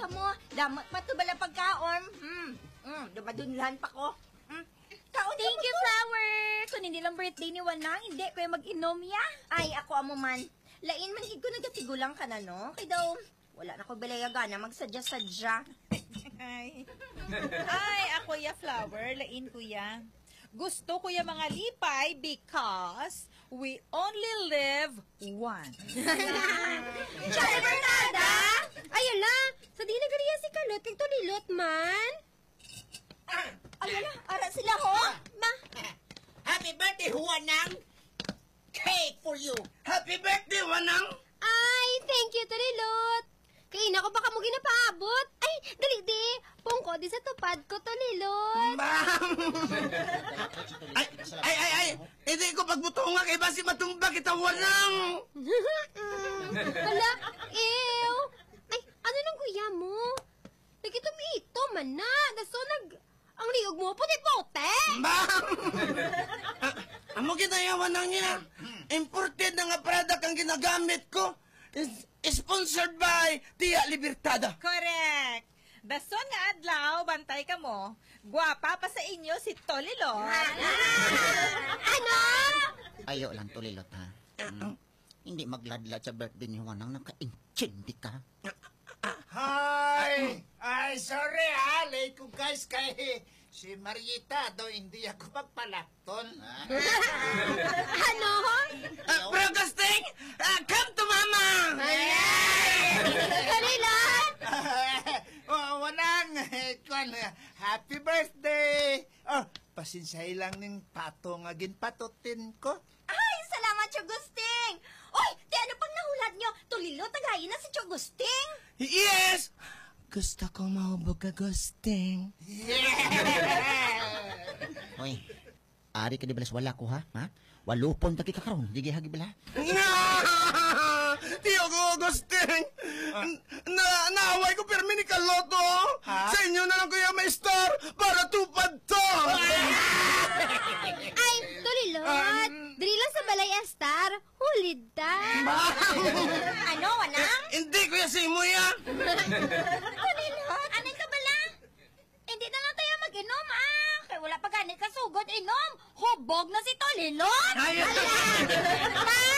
mo. Damot pa to bala pagkaon. Dumadunlan pa ko. Thank you, Flower! Kung hindi lang birthday ni Wanang, hindi ko yung mag-inom ya. Ay, ako amo man. Lain man higko nagatigulang ka na, no? Kay daw, wala na ko balayaga na magsadya-sadya. Ay, ako ya, Flower. Lain ko ya. Gusto ko ya mga lipay because we only live once. Siya, Bernarda! Ayun la, sa di nagariya si Kalot, kay Tolilot man. Ayun na, ara sila ho. Ma, Happy birthday, Juanang! Cake for you! Happy birthday, Wanang! Ay, thank you, Tolilot. Kay ina ko baka mo ginapaabot. Ay, dali di. Pungko di sa tupad ko, Tolilot. Ma'am! ay! Hindi ko pagbutunga kay basi matumba kita, Wanang! Hala, ew. Ay, ano nang kuya mo? Nagkitumito man na. Daso ang liog mo, puti-puti. Ma'am! Amo ginayawan lang niya. Imported na nga product ang ginagamit ko. Sponsored by Tia Libertada. Correct! Dason nga adlaw, bantay ka mo. Guwapa pa sa inyo si Tolilo. Ano? Ayo lang, Tolilot, ha? Hindi magladlad sa birthday ni Juanang, naka-intindi ka. Hi! Ay, sorry ha. Late ko guys kay si Marieta do hindi ako magpalakton. Ano? Progosting! Come to Mama! Tolilot! Wanang, happy birthday! Oh, pasinsay lang ning pato nga ginpatutin ko. ay, salamat, Chugusting. Oy, di ano pang nahulad nyo? Tulilo, tagayin na si Chugusting. Yes! Gusto ko mahubog ka, Gusting. Hoy, ari ka di balas wala ko, ha? Walupon taki ka karon, di gihagi bala. Tiyo ko, Gusting! Naaway ko permi ni Kaloto! Sa inyo na lang kuya may star para tupad to! Ay, Tolilot! Dali lang sa balay Star. Hulid ta. Ano, Wanang? Hindi kuya si mo yan! Tulilot, anay ka bala? Hindi na lang tayo mag-inom, Kaya wala pa ganit kasugod inom. Hubog na si Tulilot. Ay, Ma!